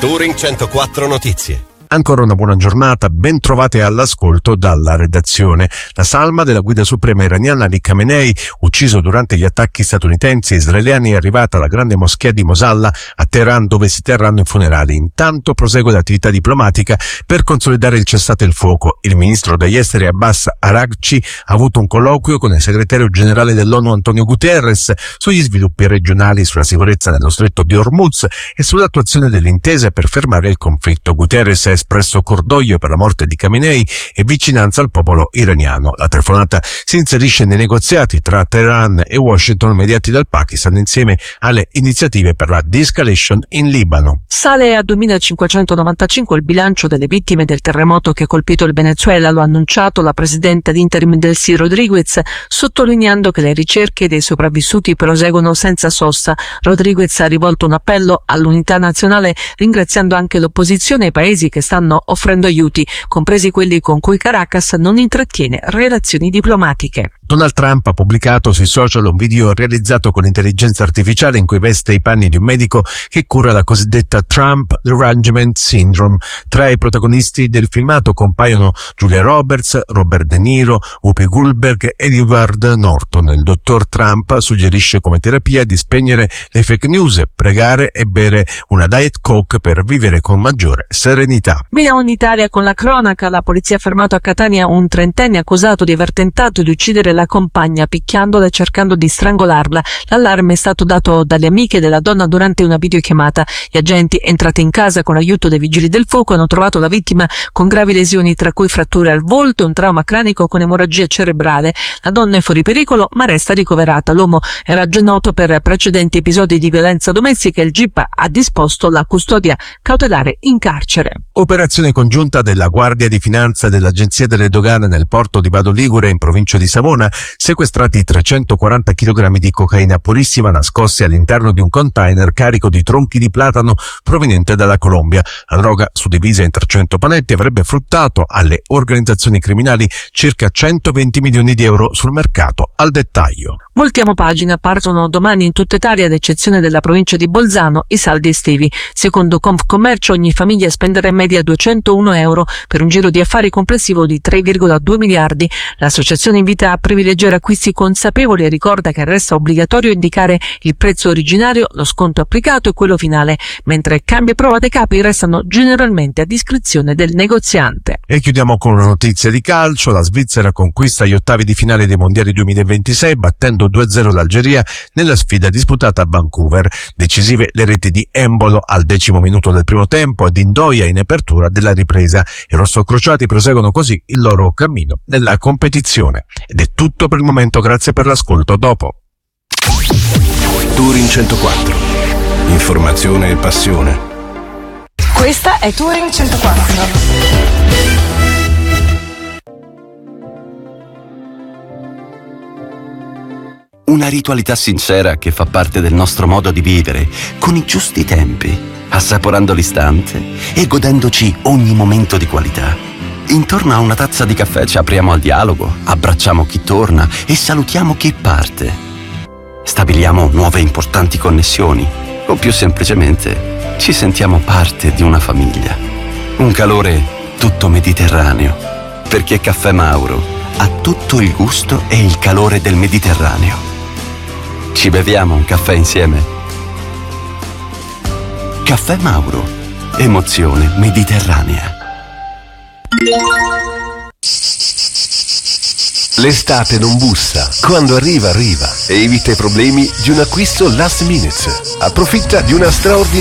Touring 104 Notizie. Ancora una buona giornata, ben trovate all'ascolto dalla redazione. La salma della guida suprema iraniana Ali Khamenei, ucciso durante gli attacchi statunitensi e israeliani, è arrivata alla grande moschea di Mosalla a Teheran, dove si terranno i funerali. Intanto prosegue l'attività diplomatica per consolidare il cessate il fuoco. Il ministro degli esteri Abbas Araghchi ha avuto un colloquio con il segretario generale dell'ONU Antonio Guterres sugli sviluppi regionali, sulla sicurezza nello stretto di Hormuz e sull'attuazione delle intese per fermare il conflitto. Guterres ha espresso cordoglio per la morte di Khamenei e vicinanza al popolo iraniano. La telefonata si inserisce nei negoziati tra Teheran e Washington mediati dal Pakistan insieme alle iniziative per la de-escalation in Libano. Sale a 2.595 il bilancio delle vittime del terremoto che ha colpito il Venezuela, lo ha annunciato la presidente ad interim Delcy Rodriguez, sottolineando che le ricerche dei sopravvissuti proseguono senza sosta. Rodriguez ha rivolto un appello all'unità nazionale, ringraziando anche l'opposizione e i paesi che stanno offrendo aiuti, compresi quelli con cui Caracas non intrattiene relazioni diplomatiche. Donald Trump ha pubblicato sui social un video realizzato con intelligenza artificiale in cui veste i panni di un medico che cura la cosiddetta Trump Derangement Syndrome. Tra i protagonisti del filmato compaiono Julia Roberts, Robert De Niro, Whoopi Goldberg ed Edward Norton. Il dottor Trump suggerisce come terapia di spegnere le fake news, pregare e bere una Diet Coke per vivere con maggiore serenità. Via in Italia con la cronaca. La polizia ha fermato a Catania un trentenne accusato di aver tentato di uccidere la compagna picchiandola e cercando di strangolarla. L'allarme è stato dato dalle amiche della donna durante una videochiamata. Gli agenti, entrati in casa con l'aiuto dei vigili del fuoco, hanno trovato la vittima con gravi lesioni, tra cui fratture al volto e un trauma cranico con emorragia cerebrale. La donna è fuori pericolo ma resta ricoverata. L'uomo era già noto per precedenti episodi di violenza domestica e il GIP ha disposto la custodia cautelare in carcere. Operazione congiunta della Guardia di Finanza e dell'Agenzia delle Dogane nel porto di Vado Ligure in provincia di Savona, sequestrati 340 kg di cocaina purissima nascosti all'interno di un container carico di tronchi di platano proveniente dalla Colombia. La droga, suddivisa in 300 paletti, avrebbe fruttato alle organizzazioni criminali circa 120 milioni di euro sul mercato al dettaglio. Voltiamo pagina, partono domani in tutta Italia, ad eccezione della provincia di Bolzano, i saldi estivi. Secondo Confcommercio ogni famiglia spenderà in media 201 euro per un giro di affari complessivo di 3,2 miliardi. L'associazione invita a privilegiare acquisti consapevoli e ricorda che resta obbligatorio indicare il prezzo originario, lo sconto applicato e quello finale, mentre cambio e prova dei capi restano generalmente a discrezione del negoziante. E chiudiamo con una notizia di calcio. La Svizzera conquista gli ottavi di finale dei mondiali 2026 battendo 2-0 l'Algeria nella sfida disputata a Vancouver. Decisive le reti di Embolo al 10° minuto del primo tempo e di Ndoia in apertura della ripresa. I rossocrociati proseguono così il loro cammino nella competizione. Ed è tutto per il momento, grazie per l'ascolto. Dopo Touring 104. Informazione e passione. Questa è Touring 104. Una ritualità sincera che fa parte del nostro modo di vivere, con i giusti tempi, assaporando l'istante e godendoci ogni momento di qualità. Intorno a una tazza di caffè ci apriamo al dialogo, abbracciamo chi torna e salutiamo chi parte. Stabiliamo nuove importanti connessioni o più semplicemente ci sentiamo parte di una famiglia. Un calore tutto mediterraneo, perché Caffè Mauro ha tutto il gusto e il calore del Mediterraneo. Ci beviamo un caffè insieme? Caffè Mauro, emozione mediterranea. L'estate non bussa. Quando arriva, arriva. E evita i problemi di un acquisto last minute. Approfitta di una straordinaria